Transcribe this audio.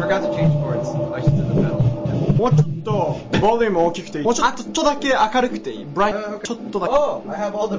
forgot to change chords. I should do the pedal. もうちょっとボリューム大きくていい。もうちょっとだけ明るくていい。ブライト、ちょっとだけ。 Oh, I have all the